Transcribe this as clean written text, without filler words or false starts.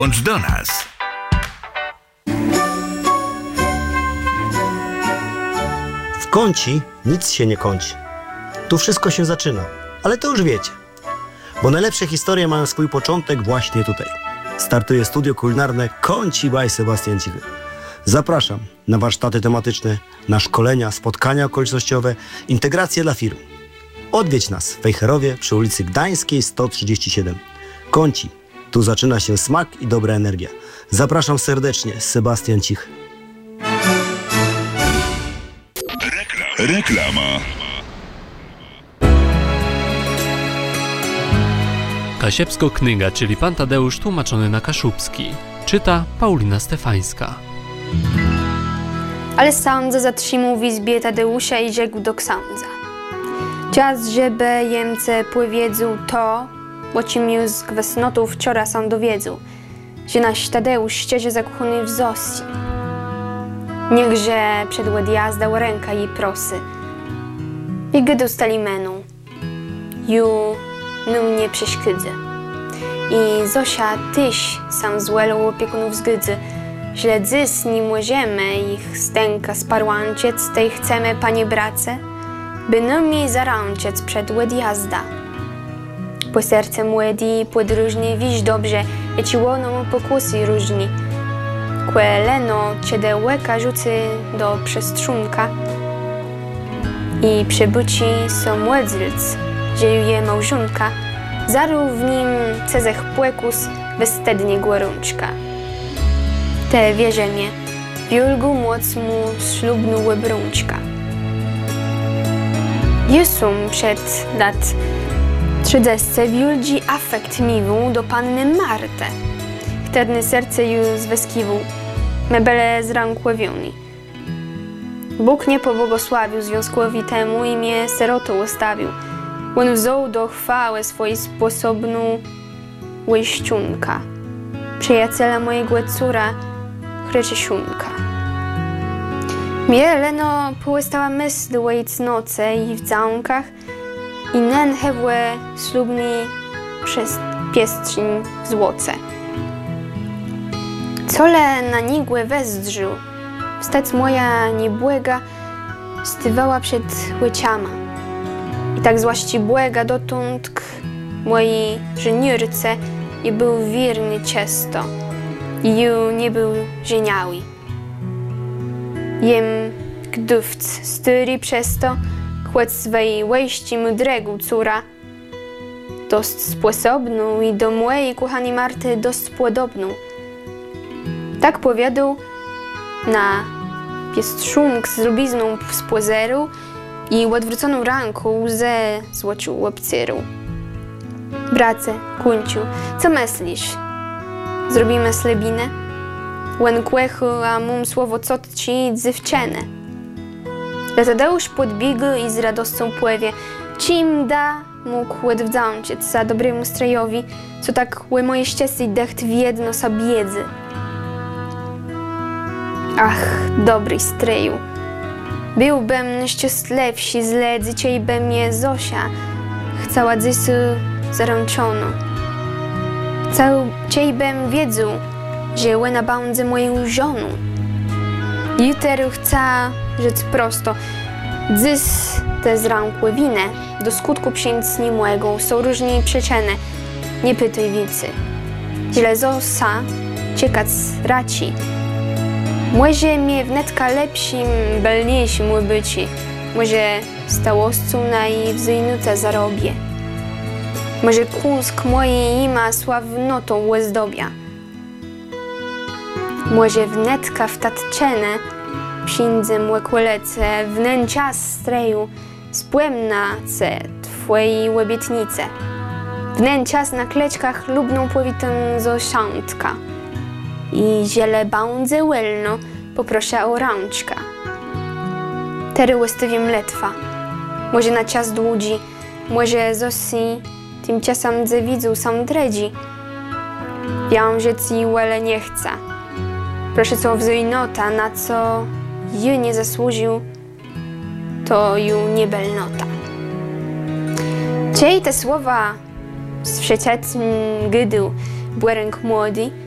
Łącz do nas. W Kąci nic się nie kończy. Tu wszystko się zaczyna, ale to już wiecie. Bo najlepsze historie mają swój początek właśnie tutaj. Startuje studio kulinarne Kąci by Sebastian Cichy. Zapraszam na warsztaty tematyczne, na szkolenia, spotkania okolicznościowe, integracje dla firm. Odwiedź nas w Wejherowie przy ulicy Gdańskiej 137. Kąci. Tu zaczyna się smak i dobra energia. Zapraszam serdecznie, Sebastian Cichy. Reklama. Kasiepsko Knyga, czyli Pan Tadeusz tłumaczony na kaszubski. Czyta Paulina Stefańska. Ale sądza zatrzymał w izbie Tadeusza i rzekł do księdza: czas, żeby Jemce powiedzą to, bo ci mi z kwesnotu wczoraj sam dowiedzą, że nasz Tadeusz szczerze zakochany w Zosi. Niechże przed odjazdał ręka jej prosy. I gdy dostali meną, ju nie przeszkydzy. I Zosia tyś sam złelą opiekunów zgydzy, źle dzys nie możemy ich stęka sparłanczec, tej chcemy, panie brace, by nami zarączec przed odjazda. Po serce młodi podróżni wiś dobrze, ci łoną pokusy różni. Kłeleno ciedełeka rzucy do przestrunka i przybyci są młodylc, dziejuje małżonka, zarół w nim cezech płekus wystednie gorączka. Te wierzę mnie, wiolgu moc mu ślubnu łebrączka. Jusum przed lat 30 wióldzi afekt miwu do panny Martę. Wtedy serce ju zweskiwał, mebele z rąk ławioni. Bóg nie pobłogosławił związkowi temu i mnie sierotą ustawił. On wziął do chwały swojej sposobną łeściunka, przyjaciela mojego córa, Chryczysiunka. Mnie leno połystała myśl o jej cnoce i w całnkach i nen hewłe ślubni przez piestrzyn w złoce. Cole na nigłe wezdrzył, wstec moja niebłega stywała przed łyciama. I tak złości błega dotąd k mojej żeniurce i był wierny ciesto, i ju nie był żeniały. Jem gdówc styri przez to, chłec swej łeści mudregu córa, dost sposobną i do mojej kochanej Marty dost podobną. Tak powiadał na piestrząk z rubizną z pozeru i odwróconą ręką łzę złocił łapcyru. Bracie, kunciu, co myślisz? Zrobimy slebinę? Łękłechu, a mum słowo co ci dziewczynę. Tadeusz podbiegł i z radosną pływie, czym da mógł odwdzięczyć za dobremu strojowi, co tak moje szczęście decht w jedno sabiedzy. Ach, dobry stryju, byłbym szczęśliwszy z ledzy, ciejby mnie Zosia chciała dzisu zaręczono. Ciejbym wiedział, że łena będzie moją żoną. Jutro chcę rzec prosto, dziś te z rąk łewinę, do skutku przyjęć niemłego są różne przyczyny, nie pytaj wicy. Źle Zosa ciekać raci. Może mnie wnetka lepszym, belniejszym byci, może stałoscu na jej wzajnute zarobię. Może kłusk mojej ima sławnotą łezdobia. Może wnetka w tatczene przyjdzie młekłelece, wnęcia streju, spłemna ce twojej łobietnice. Wnęcias na kleczkach lubną powitą zosiątka. I ziele bałdze łelno poproszę o rączka. Tery łestywiem letwa, może na czas dłudzi, może Zosi tymczasem widzą sam dredzi. Wiążec i łele nie chce. Proszę co wzojnota, na co ju nie zasłużył, to ju nie belnota. Ciej te słowa z wszececym gydył błeręk młody,